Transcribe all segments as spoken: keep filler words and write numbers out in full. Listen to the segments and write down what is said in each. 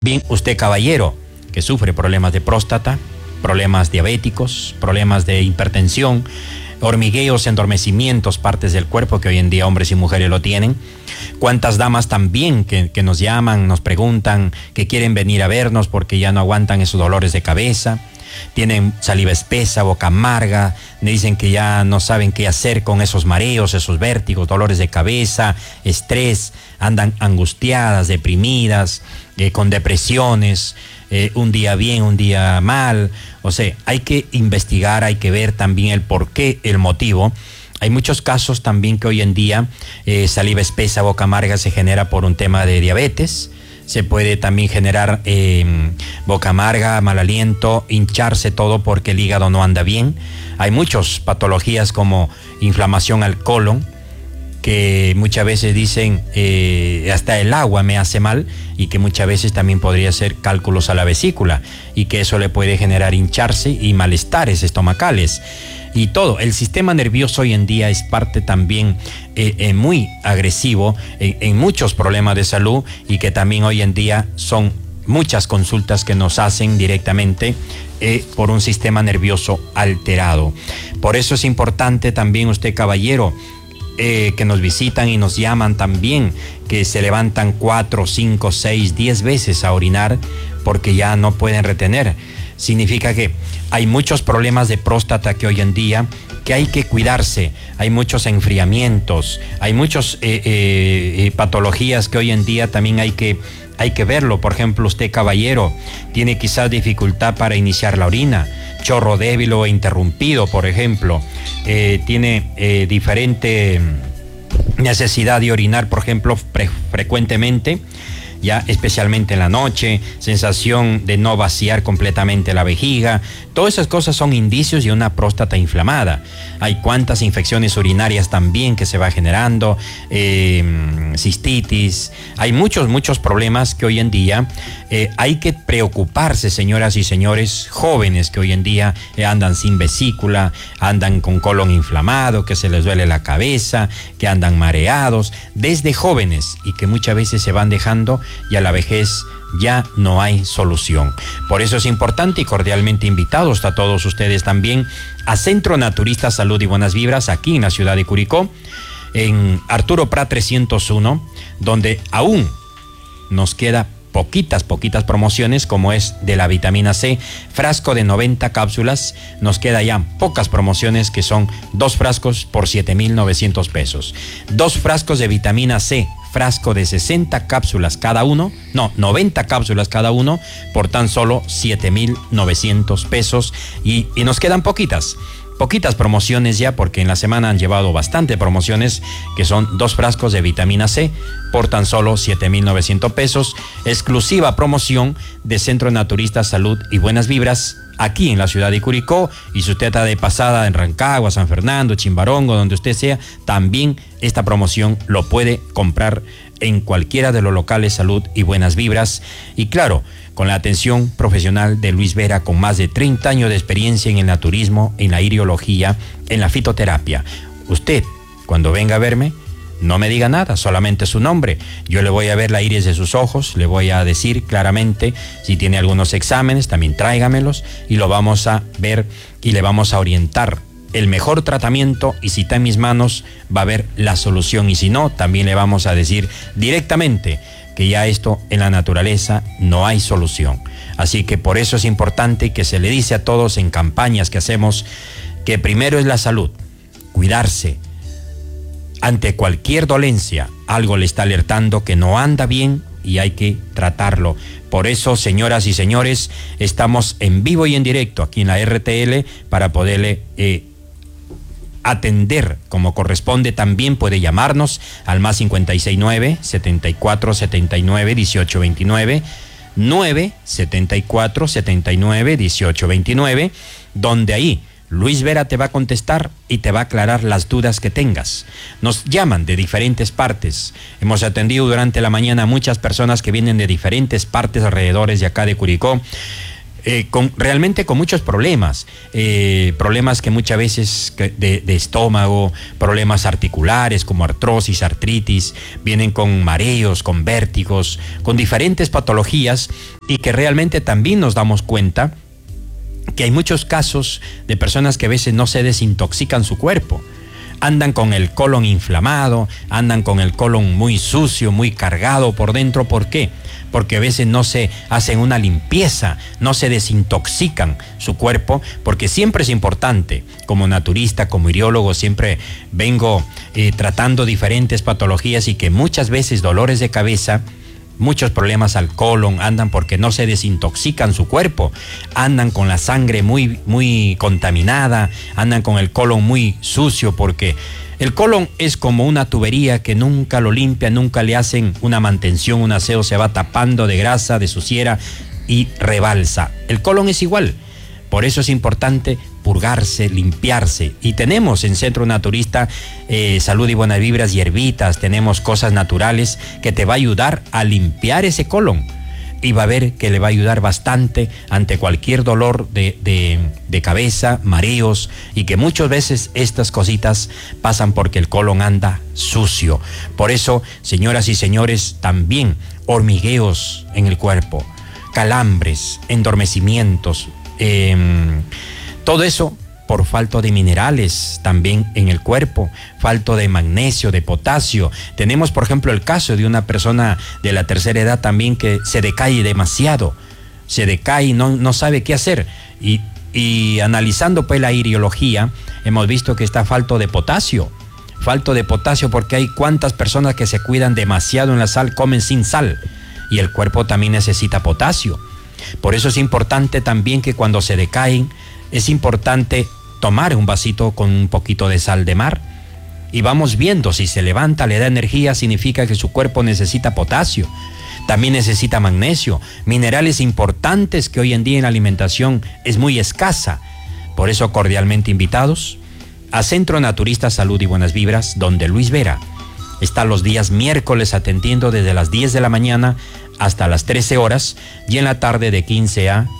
Bien, usted caballero que sufre problemas de próstata, problemas diabéticos, problemas de hipertensión, hormigueos, endormecimientos, partes del cuerpo que hoy en día hombres y mujeres lo tienen. Cuántas damas también que, que nos llaman, nos preguntan, que quieren venir a vernos porque ya no aguantan esos dolores de cabeza. Tienen saliva espesa, boca amarga, me dicen que ya no saben qué hacer con esos mareos, esos vértigos, dolores de cabeza, estrés, andan angustiadas, deprimidas, eh, con depresiones, eh, un día bien, un día mal. O sea, hay que investigar, hay que ver también el por qué, el motivo. Hay muchos casos también que hoy en día eh, saliva espesa, boca amarga se genera por un tema de diabetes. Se puede también generar eh, boca amarga, mal aliento, hincharse todo porque el hígado no anda bien. Hay muchas patologías como inflamación al colon, que muchas veces dicen eh, hasta el agua me hace mal, y que muchas veces también podría ser cálculos a la vesícula, y que eso le puede generar hincharse y malestares estomacales. Y todo, el sistema nervioso hoy en día es parte también eh, eh, muy agresivo en, en muchos problemas de salud, y que también hoy en día son muchas consultas que nos hacen directamente eh, por un sistema nervioso alterado. Por eso es importante también usted, caballero, eh, que nos visitan y nos llaman también, que se levantan cuatro, cinco, seis, diez veces a orinar porque ya no pueden retener. Significa que hay muchos problemas de próstata que hoy en día que hay que cuidarse. Hay muchos enfriamientos, hay muchas eh, eh, patologías que hoy en día también hay que, hay que verlo. Por ejemplo, usted, caballero, tiene quizás dificultad para iniciar la orina, chorro débil o interrumpido, por ejemplo. Eh, tiene eh, diferente necesidad de orinar, por ejemplo, pre- frecuentemente. Ya especialmente en la noche, sensación de no vaciar completamente la vejiga. Todas esas cosas son indicios de una próstata inflamada. Hay cuantas infecciones urinarias también que se va generando, eh, cistitis. Hay muchos, muchos problemas que hoy en día eh, hay que preocuparse, señoras y señores, jóvenes que hoy en día eh, andan sin vesícula, andan con colon inflamado, que se les duele la cabeza, que andan mareados, desde jóvenes, y que muchas veces se van dejando, y a la vejez ya no hay solución. Por eso es importante y cordialmente invitados a todos ustedes también a Centro Naturista Salud y Buenas Vibras, aquí en la ciudad de Curicó, en Arturo Prat trescientos uno, donde aún nos queda poquitas, poquitas promociones, como es de la vitamina C, frasco de noventa cápsulas. Nos queda ya pocas promociones, que son dos frascos por siete mil novecientos pesos. Dos frascos de vitamina C, frasco de sesenta cápsulas cada uno, no, noventa cápsulas cada uno, por tan solo siete mil novecientos pesos. Y, y nos quedan poquitas. Poquitas promociones ya, porque en la semana han llevado bastante promociones, que son dos frascos de vitamina C por tan solo siete mil novecientos pesos. Exclusiva promoción de Centro Naturista Salud y Buenas Vibras, aquí en la ciudad de Curicó. Y si usted está de pasada en Rancagua, San Fernando, Chimbarongo, donde usted sea, también esta promoción lo puede comprar en cualquiera de los locales Salud y Buenas Vibras. Y claro, con la atención profesional de Luis Vera, con más de treinta años de experiencia en el naturismo, en la iriología, en la fitoterapia. Usted, cuando venga a verme, no me diga nada, solamente su nombre. Yo le voy a ver la iris de sus ojos, le voy a decir claramente si tiene algunos exámenes, también tráigamelos, y lo vamos a ver y le vamos a orientar el mejor tratamiento, y si está en mis manos va a haber la solución, y si no, también le vamos a decir directamente que ya esto en la naturaleza no hay solución. Así que por eso es importante que se le dice a todos en campañas que hacemos que primero es la salud, cuidarse. Ante cualquier dolencia, algo le está alertando que no anda bien y hay que tratarlo. Por eso, señoras y señores, estamos en vivo y en directo aquí en la R T L para poderle eh, atender como corresponde. También puede llamarnos al más cincuenta y seis nueve, setenta y cuatro setenta y nueve, dieciocho veintinueve, nueve setenta y cuatro setenta y nueve, dieciocho veintinueve, donde ahí Luis Vera te va a contestar y te va a aclarar las dudas que tengas. Nos llaman de diferentes partes. Hemos atendido durante la mañana a muchas personas que vienen de diferentes partes alrededores de acá de Curicó. Eh, con, realmente con muchos problemas, eh, problemas que muchas veces de, de estómago, problemas articulares como artrosis, artritis, vienen con mareos, con vértigos, con diferentes patologías, y que realmente también nos damos cuenta que hay muchos casos de personas que a veces no se desintoxican su cuerpo. Andan con el colon inflamado, andan con el colon muy sucio, muy cargado por dentro. ¿Por qué? Porque a veces no se hacen una limpieza, no se desintoxican su cuerpo, porque siempre es importante, como naturista, como iriólogo, siempre vengo eh, tratando diferentes patologías, y que muchas veces dolores de cabeza, muchos problemas al colon, andan porque no se desintoxican su cuerpo, andan con la sangre muy, muy contaminada, andan con el colon muy sucio, porque el colon es como una tubería que nunca lo limpia, nunca le hacen una mantención, un aseo, se va tapando de grasa, de suciera y rebalsa. El colon es igual. Por eso es importante purgarse, limpiarse. Y tenemos en Centro Naturista eh, Salud y Buenas Vibras, hierbitas, tenemos cosas naturales que te va a ayudar a limpiar ese colon. Y va a ver que le va a ayudar bastante ante cualquier dolor de, de, de cabeza, mareos, y que muchas veces estas cositas pasan porque el colon anda sucio. Por eso, señoras y señores, también hormigueos en el cuerpo, calambres, endormecimientos, Eh, todo eso por falta de minerales también en el cuerpo, falta de magnesio, de potasio. Tenemos, por ejemplo, el caso de una persona de la tercera edad también que se decae demasiado, se decae y no, no sabe qué hacer. Y, y analizando pues la iriología, hemos visto que está falto de potasio, falto de potasio porque hay cuantas personas que se cuidan demasiado en la sal, comen sin sal, y el cuerpo también necesita potasio. Por eso es importante también que cuando se decaen, es importante tomar un vasito con un poquito de sal de mar, y vamos viendo si se levanta, le da energía, significa que su cuerpo necesita potasio, también necesita magnesio, minerales importantes que hoy en día en la alimentación es muy escasa. Por eso cordialmente invitados a Centro Naturista Salud y Buenas Vibras, donde Luis Vera está los días miércoles atendiendo desde las diez de la mañana hasta las trece horas, y en la tarde de quince a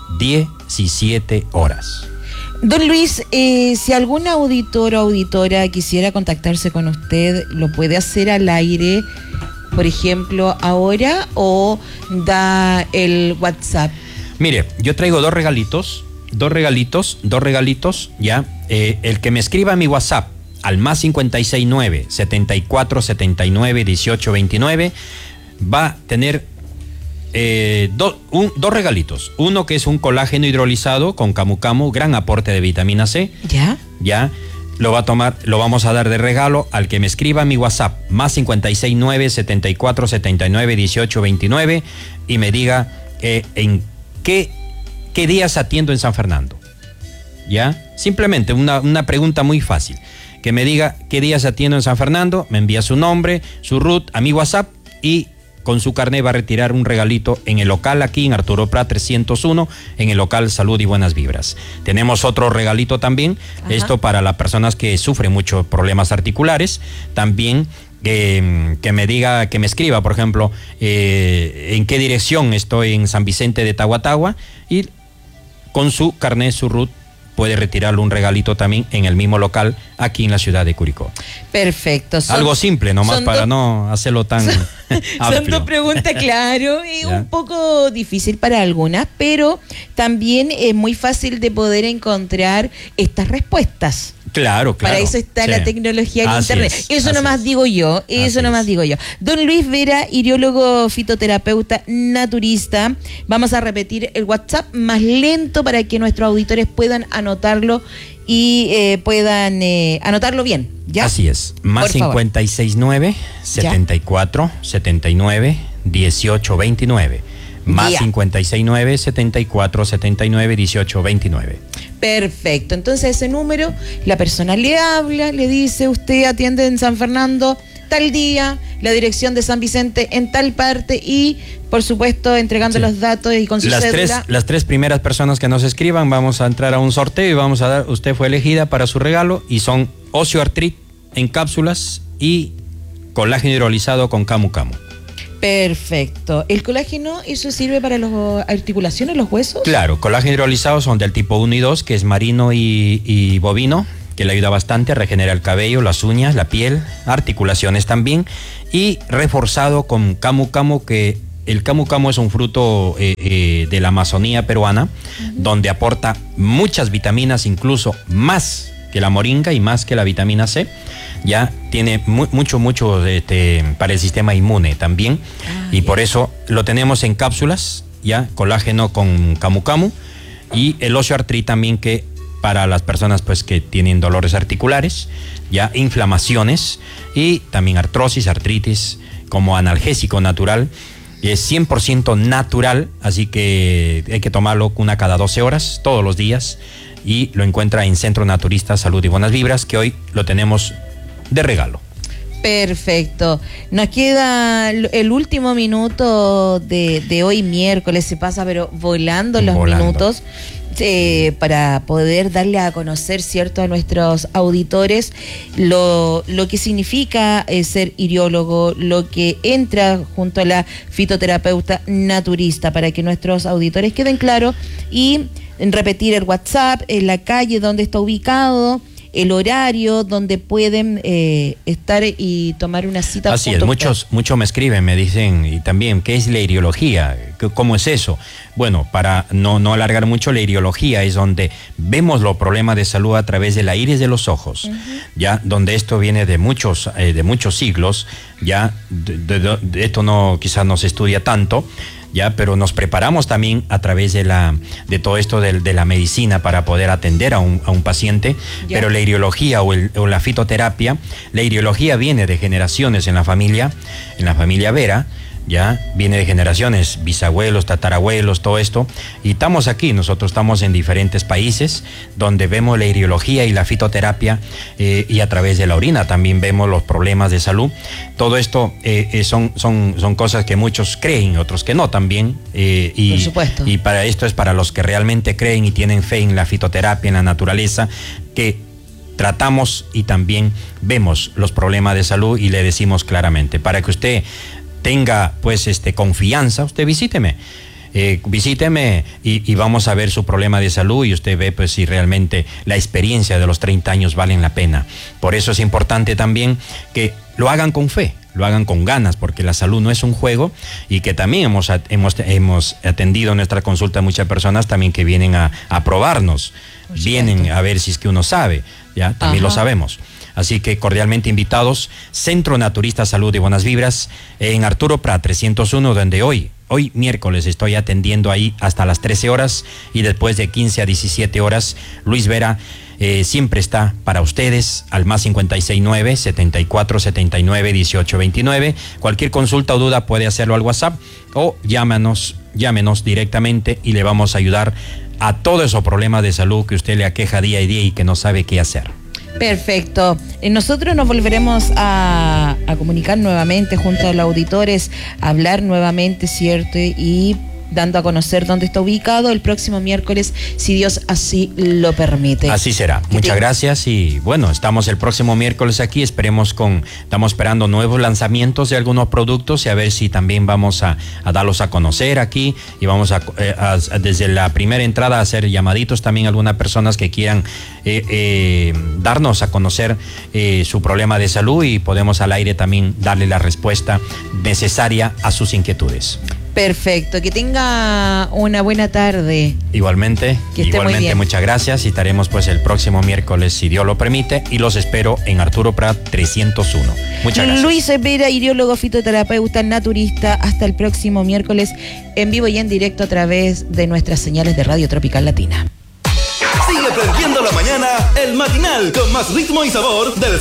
diecisiete horas. Don Luis, eh, si algún auditor o auditora quisiera contactarse con usted, ¿lo puede hacer al aire, por ejemplo, ahora, o da el WhatsApp? Mire, yo traigo dos regalitos, dos regalitos, dos regalitos, ya. Eh, el que me escriba a mi WhatsApp, al más cincuenta y seis nueve, setenta y cuatro, setenta y nueve, dieciocho, veintinueve, va a tener eh, do, un, dos regalitos. Uno que es un colágeno hidrolizado con camu camu, gran aporte de vitamina C. ¿Ya? Ya, lo va a tomar, lo vamos a dar de regalo al que me escriba a mi WhatsApp, más cincuenta y seis nueve, setenta y cuatro, setenta y nueve, dieciocho, veintinueve, y me diga eh, en qué, qué días atiendo en San Fernando. ¿Ya? Simplemente una, una pregunta muy fácil. Que me diga qué días atiendo en San Fernando, me envía su nombre, su R U T a mi WhatsApp, y con su carnet va a retirar un regalito en el local aquí en Arturo Prat trescientos uno, en el local Salud y Buenas Vibras. Tenemos otro regalito también, Ajá. esto para las personas que sufren muchos problemas articulares, también eh, que me diga, que me escriba, por ejemplo, eh, en qué dirección estoy en San Vicente de Tahuatahua, y con su carnet, su R U T, puede retirarle un regalito también en el mismo local aquí en la ciudad de Curicó. Perfecto. Son, Algo simple, nomás para no hacerlo tan son, amplio. Son dos preguntas, claro, y un poco difícil para algunas, pero también es muy fácil de poder encontrar estas respuestas. Claro, claro. Para eso está sí. la tecnología del así internet. Es, eso nomás es. digo yo, eso así nomás es. digo yo. Don Luis Vera, iriólogo, fitoterapeuta, naturista. Vamos a repetir el WhatsApp más lento para que nuestros auditores puedan anotarlo y eh, puedan eh, anotarlo bien, ¿ya? Así es. Más cincuenta y seis nueve, setenta y cuatro, setenta y nueve, dieciocho, veintinueve. Más yeah. cincuenta y seis nueve, setenta y cuatro, setenta y nueve, dieciocho, veintinueve. Perfecto. Entonces ese número, la persona le habla, le dice, usted atiende en San Fernando tal día, la dirección de San Vicente en tal parte, y por supuesto entregando sí. los datos y con su las cédula. Tres, las tres primeras personas que nos escriban, vamos a entrar a un sorteo y vamos a dar, usted fue elegida para su regalo, y son osteoartritis en cápsulas y colágeno hidrolizado con camu camu. Perfecto. ¿El colágeno, eso sirve para las articulaciones, los huesos? Claro, colágeno hidrolizado son del tipo uno y dos, que es marino y, y bovino, que le ayuda bastante a regenerar el cabello, las uñas, la piel, articulaciones también, y reforzado con camu camu, que el camu camu es un fruto eh, eh, de la Amazonía peruana, uh-huh. donde aporta muchas vitaminas, incluso más que la moringa y más que la vitamina C. Ya tiene mu mucho, mucho este, para el sistema inmune también, ah, y bien. Por eso lo tenemos en cápsulas, ya, colágeno con camu camu, y el osteoartrit también, que para las personas pues que tienen dolores articulares, ya, inflamaciones y también artrosis, artritis, como analgésico natural. Es cien por ciento natural, así que hay que tomarlo una cada doce horas, todos los días, y lo encuentra en Centro Naturista Salud y Buenas Vibras, que hoy lo tenemos de regalo. Perfecto. Nos queda el último minuto de, de hoy miércoles, se pasa pero volando los volando. minutos. Eh, para poder darle a conocer, cierto, a nuestros auditores lo, lo que significa eh, ser iriólogo, lo que entra junto a la fitoterapeuta naturista, para que nuestros auditores queden claros, y repetir el WhatsApp, en la calle donde está ubicado, el horario donde pueden eh, estar y tomar una cita. Así es, muchos, muchos me escriben, me dicen, y también, ¿qué es la iriología? ¿Cómo es eso? Bueno, para no, no alargar mucho, la iriología es donde vemos los problemas de salud a través de la iris de los ojos, uh-huh. ya, donde esto viene de muchos, eh, de muchos siglos, ya, de, de, de esto no, quizás no se estudia tanto, ya, pero nos preparamos también a través de la de todo esto de, de la medicina para poder atender a un, a un paciente, ya. Pero la iriología o, el, o la fitoterapia, la iriología viene de generaciones en la familia, en la familia Vera, ya, viene de generaciones, bisabuelos, tatarabuelos, todo esto, y estamos aquí, nosotros estamos en diferentes países donde vemos la iriología y la fitoterapia, eh, y a través de la orina también vemos los problemas de salud. Todo esto eh, eh, son, son, son cosas que muchos creen, otros que no también, eh, y, por supuesto. Y para esto es para los que realmente creen y tienen fe en la fitoterapia, en la naturaleza, que tratamos y también vemos los problemas de salud y le decimos claramente, para que usted tenga pues este confianza, usted visíteme, eh, visíteme y, y vamos a ver su problema de salud, y usted ve pues si realmente la experiencia de los treinta años valen la pena. Por eso es importante también que lo hagan con fe, lo hagan con ganas, porque la salud no es un juego, y que también hemos, hemos, hemos atendido en nuestra consulta a muchas personas también que vienen a, a probarnos, vienen a ver si es que uno sabe, ya, también Ajá. lo sabemos. Así que cordialmente invitados, Centro Naturista Salud y Buenas Vibras, en Arturo Prat trescientos uno, donde hoy, hoy miércoles estoy atendiendo ahí hasta las trece horas, y después de quince a diecisiete horas, Luis Vera eh, siempre está para ustedes al más cincuenta y seis nueve, setenta y cuatro, setenta y nueve, dieciocho veintinueve. Cualquier consulta o duda puede hacerlo al WhatsApp o llámanos, llámenos directamente y le vamos a ayudar a todos esos problemas de salud que usted le aqueja día y día y que no sabe qué hacer. Perfecto. Nosotros nos volveremos a, a comunicar nuevamente junto a los auditores, a hablar nuevamente, ¿cierto? Y dando a conocer dónde está ubicado el próximo miércoles, si Dios así lo permite. Así será. Muchas gracias, y bueno, estamos el próximo miércoles aquí, esperemos con, estamos esperando nuevos lanzamientos de algunos productos y a ver si también vamos a, a darlos a conocer aquí, y vamos a, eh, a, a desde la primera entrada a hacer llamaditos también a algunas personas que quieran eh, eh, darnos a conocer eh, su problema de salud, y podemos al aire también darle la respuesta necesaria a sus inquietudes. Perfecto, que tenga una buena tarde. Igualmente, que esté igualmente muy bien. Muchas gracias, y estaremos pues el próximo miércoles, si Dios lo permite, y los espero en Arturo Prat trescientos uno. Muchas gracias. Luis Vera, iriólogo, fitoterapeuta, naturista, hasta el próximo miércoles, en vivo y en directo a través de nuestras señales de Radio Tropical Latina. Sigue prendiendo la mañana, el matinal con más ritmo y sabor del